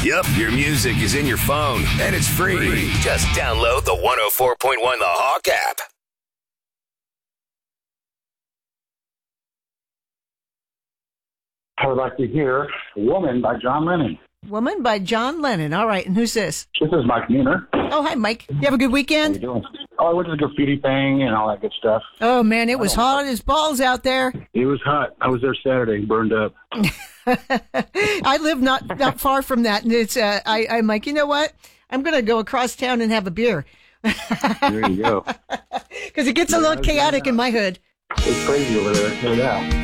Yup, your music is in your phone, and it's free. Just download the 104.1 The Hawk app. I would like to hear Woman by John Lennon. Woman by John Lennon. All right, and who's this? This is Mike Mueller. Oh, hi, Mike. You have a good How weekend? you doing? Oh, I went to the graffiti thing and all that good stuff. Oh, man, it was hot as balls out there. It was hot. I was there Saturday, burned up. I live not far from that, and it's I'm like, you know what? I'm going to go across town and have a beer. There you go. Because it gets a little chaotic in my hood. It's crazy over there. Yeah.